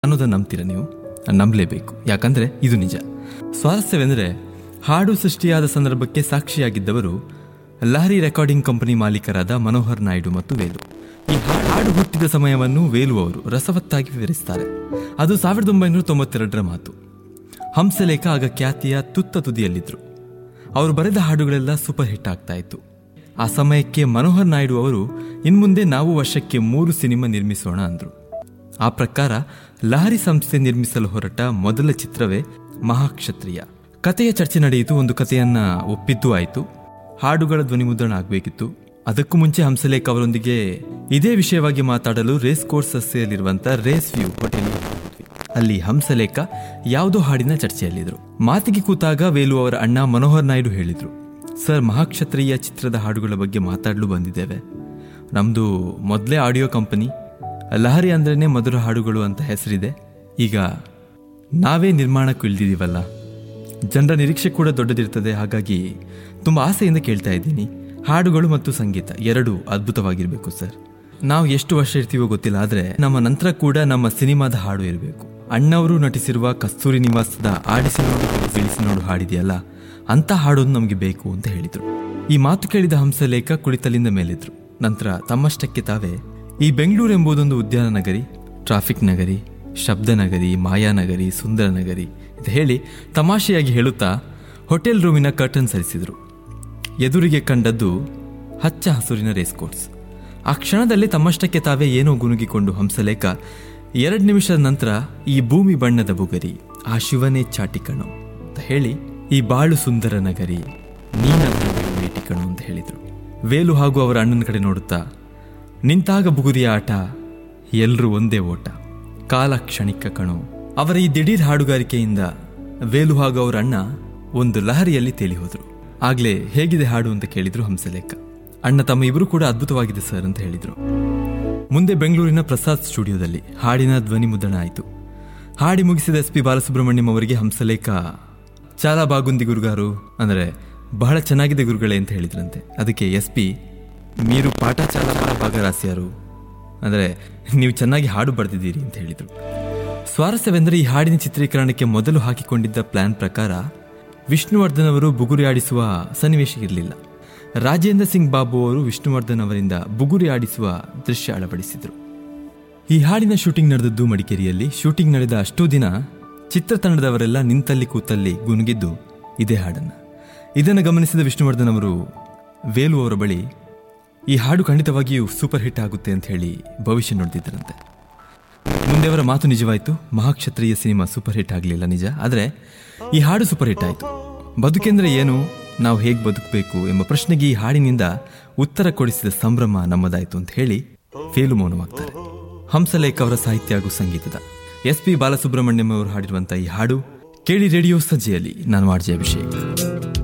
ಅನ್ನೋದನ್ನು ನಂಬ್ತೀರ ನೀವು? ನಂಬಲೇಬೇಕು, ಯಾಕಂದ್ರೆ ಇದು ನಿಜ. ಸ್ವಾರಸ್ಯವೆಂದರೆ ಹಾಡು ಸೃಷ್ಟಿಯಾದ ಸಂದರ್ಭಕ್ಕೆ ಸಾಕ್ಷಿಯಾಗಿದ್ದವರು ಲಹರಿ ರೆಕಾರ್ಡಿಂಗ್ ಕಂಪನಿ ಮಾಲೀಕರಾದ ಮನೋಹರ್ ನಾಯ್ಡು ಮತ್ತು ವೇಲು. ಈ ಹಾಡು ಹುಟ್ಟಿದ ಸಮಯವನ್ನು ವೇಲು ಅವರು ರಸವತ್ತಾಗಿ ವಿವರಿಸ್ತಾರೆ. ಅದು 1992ರ ಮಾತು. ಹಂಸಲೇಖ ಆಗ ಖ್ಯಾತಿಯ ತುತ್ತ ತುದಿಯಲ್ಲಿದ್ರು. ಅವರು ಬರೆದ ಹಾಡುಗಳೆಲ್ಲ ಸೂಪರ್ ಹಿಟ್ ಆಗ್ತಾ ಇತ್ತು. ಆ ಸಮಯಕ್ಕೆ ಮನೋಹರ್ ನಾಯ್ಡು ಅವರು ಇನ್ಮುಂದೆ ನಾವು ವರ್ಷಕ್ಕೆ 3 ಸಿನಿಮಾ ನಿರ್ಮಿಸೋಣ ಅಂದ್ರು. ಆ ಪ್ರಕಾರ ಲಹರಿ ಸಂಸ್ಥೆ ನಿರ್ಮಿಸಲು ಹೊರಟ ಮೊದಲ ಚಿತ್ರವೇ ಮಹಾಕ್ಷತ್ರಿಯ. ಕಥೆಯ ಚರ್ಚೆ ನಡೆಯಿತು. ಒಂದು ಕಥೆಯನ್ನ ಒಪ್ಪಿದ್ದು ಆಯಿತು. ಹಾಡುಗಳ ಧ್ವನಿಮುದ್ರಣ ಆಗಬೇಕಿತ್ತು. ಅದಕ್ಕೂ ಮುಂಚೆ ಹಂಸಲೇಖ ಅವರೊಂದಿಗೆ ಇದೇ ವಿಷಯವಾಗಿ ಮಾತಾಡಲು race course ರಸ್ತೆಯಲ್ಲಿರುವಂತ race view hotel ಅಲ್ಲಿ ಹಂಸಲೇಖ ಯಾವುದೋ ಹಾಡಿನ ಚರ್ಚೆಯಲ್ಲಿದ್ರು. ಮಾತಿಗೆ ಕೂತಾಗ ವೇಲು ಅವರ ಅಣ್ಣ ಮನೋಹರ್ ನಾಯ್ಡು ಹೇಳಿದ್ರು, ಸರ್, ಮಹಾಕ್ಷತ್ರಿಯ ಚಿತ್ರದ ಹಾಡುಗಳ ಬಗ್ಗೆ ಮಾತಾಡಲು ಬಂದಿದ್ದೇವೆ. ನಮ್ದು ಮೊದಲೇ ಆಡಿಯೋ ಕಂಪನಿ, ಲಹರಿ ಅಂದ್ರೇನೆ ಮಧುರ ಹಾಡುಗಳು ಅಂತ ಹೆಸರಿದೆ. ಈಗ ನಾವೇ ನಿರ್ಮಾಣಕ್ಕೂ ಇಳಿದಿದ್ದೀವಲ್ಲ, ಜನರ ನಿರೀಕ್ಷೆ ಕೂಡ ದೊಡ್ಡದಿರ್ತದೆ. ಹಾಗಾಗಿ ತುಂಬ ಆಸೆಯಿಂದ ಕೇಳ್ತಾ ಇದ್ದೀನಿ. ಹಾಡುಗಳು ಮತ್ತು ಸಂಗೀತ ಎರಡೂ ಅದ್ಭುತವಾಗಿರಬೇಕು ಸರ್. ನಾವು ಎಷ್ಟು ವರ್ಷ ಇರ್ತೀವೋ ಗೊತ್ತಿಲ್ಲ, ಆದರೆ ನಮ್ಮ ನಂತರ ಕೂಡ ನಮ್ಮ ಸಿನಿಮಾದ ಹಾಡು ಇರಬೇಕು. ಅಣ್ಣವರು ನಟಿಸಿರುವ ಕಸ್ತೂರಿ ನಿವಾಸದ ಆಡಿಸಿ ನೋಡು ತಿಳಿಸಿ ನೋಡು ಹಾಡಿದೆಯಲ್ಲ, ಅಂತ ಹಾಡೋದು ನಮಗೆ ಬೇಕು ಅಂತ ಹೇಳಿದರು. ಈ ಮಾತು ಕೇಳಿದ ಹಂಸಲೇಖ ಕುಳಿತಲಿಂದ ಮೇಲಿದ್ರು. ನಂತರ ತಮ್ಮಷ್ಟಕ್ಕೆ ತಾವೇ ಈ ಬೆಂಗಳೂರು ಎಂಬುದೊಂದು ಉದ್ಯಾನ ನಗರಿ, ಟ್ರಾಫಿಕ್ ನಗರಿ, ಶಬ್ದ ನಗರಿ, ಮಾಯಾನಗರಿ, ಸುಂದರ ನಗರಿ ಅಂತ ಹೇಳಿ ತಮಾಷೆಯಾಗಿ ಹೇಳುತ್ತಾ ಹೋಟೆಲ್ ರೂಮಿನ ಕರ್ಟನ್ ಸರಿಸಿದ್ರು. ಎದುರಿಗೆ ಕಂಡದ್ದು ಹಚ್ಚ ಹಸುರಿನ ರೇಸ್ ಕೋರ್ಸ್. ಆ ಕ್ಷಣದಲ್ಲಿ ತಮ್ಮಷ್ಟಕ್ಕೆ ತಾವೇ ಏನೋ ಗುನುಗಿಕೊಂಡು ಹಂಸಲೇಖ 2 ನಿಮಿಷದ ನಂತರ ಈ ಭೂಮಿ ಬಣ್ಣದ ಬುಗರಿ, ಆ ಶಿವನೇ ಚಾಟಿಕಣು ಅಂತ ಹೇಳಿ ಈ ಬಾಳು ಸುಂದರ ನಗರಿ, ನೀನಾದ್ರೂ ಮೇಟಿಕಣು ಅಂತ ಹೇಳಿದ್ರು. ವೇಲು ಹಾಗೂ ಅವರ ಅಣ್ಣನ ಕಡೆ ನೋಡುತ್ತಾ, ನಿಂತಾಗ ಬುಗುರಿಯ ಆಟ, ಎಲ್ರೂ ಒಂದೇ ಓಟ, ಕಾಲ ಕ್ಷಣಿಕ ಕಣು. ಅವರ ಈ ದಿಢೀರ್ ಹಾಡುಗಾರಿಕೆಯಿಂದ ವೇಲು ಹಾಗೂ ಅವರ ಅಣ್ಣ ಒಂದು ಲಹರಿಯಲ್ಲಿ ತೇಲಿ ಹೋದ್ರು. ಆಗ್ಲೇ ಹೇಗಿದೆ ಹಾಡು ಅಂತ ಕೇಳಿದ್ರು ಹಂಸಲೇಖ. ಅಣ್ಣ ತಮ್ಮ ಇಬ್ರು ಕೂಡ ಅದ್ಭುತವಾಗಿದೆ ಸರ್ ಅಂತ ಹೇಳಿದ್ರು. ಮುಂದೆ ಬೆಂಗಳೂರಿನ ಪ್ರಸಾದ್ ಸ್ಟುಡಿಯೋದಲ್ಲಿ ಹಾಡಿನ ಧ್ವನಿ ಮುದ್ರಣ ಆಯಿತು. ಹಾಡಿ ಮುಗಿಸಿದ SP ಬಾಲಸುಬ್ರಹ್ಮಣ್ಯಂ ಅವರಿಗೆ ಹಂಸಲೇಖ ಚಾಲಾ ಬಾಗುಂದಿ ಗುರುಗಾರು, ಅಂದರೆ ಬಹಳ ಚೆನ್ನಾಗಿದೆ ಗುರುಗಳೇ ಅಂತ ಹೇಳಿದ್ರಂತೆ. ಅದಕ್ಕೆ SP, మీరు ಪಾಠ ಚಾಲಾ ಭಾಗರಾಸಿಯಾರು, ಅಂದರೆ ನೀವು ಚೆನ್ನಾಗಿ ಹಾಡು ಬರೆದಿದ್ದೀರಿ ಅಂತ ಹೇಳಿದರು. ಸ್ವಾರಸ್ಯವೆಂದರೆ ಈ ಹಾಡಿನ ಚಿತ್ರೀಕರಣಕ್ಕೆ ಮೊದಲು ಹಾಕಿಕೊಂಡಿದ್ದ ಪ್ಲಾನ್ ಪ್ರಕಾರ ವಿಷ್ಣುವರ್ಧನ್ ಅವರು ಬುಗುರಿ ಆಡಿಸುವ ಸನ್ನಿವೇಶ ಇರಲಿಲ್ಲ. ರಾಜೇಂದ್ರ ಸಿಂಗ್ ಬಾಬು ಅವರು ವಿಷ್ಣುವರ್ಧನ್ ಅವರಿಂದ ಬುಗುರಿ ಆಡಿಸುವ ದೃಶ್ಯ ಅಳವಡಿಸಿದರು. ಈ ಹಾಡಿನ ಶೂಟಿಂಗ್ ನಡೆದದ್ದು ಮಡಿಕೇರಿಯಲ್ಲಿ. ಶೂಟಿಂಗ್ ನಡೆದ ಅಷ್ಟೂ ದಿನ ಚಿತ್ರತಂಡದವರೆಲ್ಲ ನಿಂತಲ್ಲಿ ಕೂತಲ್ಲಿ ಗುನುಗಿದ್ದು ಇದೇ ಹಾಡನ್ನು. ಇದನ್ನು ಗಮನಿಸಿದ ವಿಷ್ಣುವರ್ಧನ್ ಅವರು ವೇಲು ಅವರ ಬಳಿ ಈ ಹಾಡು ಖಂಡಿತವಾಗಿಯೂ ಸೂಪರ್ ಹಿಟ್ ಆಗುತ್ತೆ ಅಂತ ಹೇಳಿ ಭವಿಷ್ಯ ನುಡಿದಿದ್ದರಂತೆ. ಮುಂದೆ ಅವರ ಮಾತು ನಿಜವಾಯಿತು. ಮಹಾಕ್ಷತ್ರಿಯ ಸಿನಿಮಾ ಸೂಪರ್ ಹಿಟ್ ಆಗಲಿಲ್ಲ ನಿಜ, ಆದರೆ ಈ ಹಾಡು ಸೂಪರ್ ಹಿಟ್ ಆಯಿತು. ಬದುಕೆಂದರೆ ಏನು, ನಾವು ಹೇಗೆ ಬದುಕಬೇಕು ಎಂಬ ಪ್ರಶ್ನೆಗೆ ಈ ಹಾಡಿನಿಂದ ಉತ್ತರ ಕೊಡಿಸಿದ ಸಂಭ್ರಮ ನಮ್ಮದಾಯಿತು ಅಂತ ಹೇಳಿ ವೇಲು ಮೌನವಾಗ್ತಾರೆ. ಹಂಸಲೇಖ ಅವರ ಸಾಹಿತ್ಯ ಹಾಗೂ ಸಂಗೀತದ SP ಬಾಲಸುಬ್ರಹ್ಮಣ್ಯಂ ಅವರು ಹಾಡಿರುವಂತಹ ಈ ಹಾಡು ಕೇಳಿ ರೇಡಿಯೋ ಸಜ್ಜೆಯಲ್ಲಿ. ನಾನು ಆರ್ಜೆ ಅಭಿಷೇಕ್.